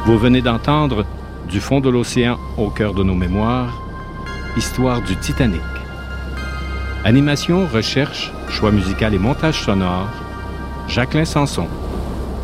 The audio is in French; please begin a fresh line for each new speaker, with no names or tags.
Vous venez d'entendre Du fond de l'océan au cœur de nos mémoires, Histoire du Titanic. Animation, recherche, choix musical et montage sonore, Jacqueline Sanson.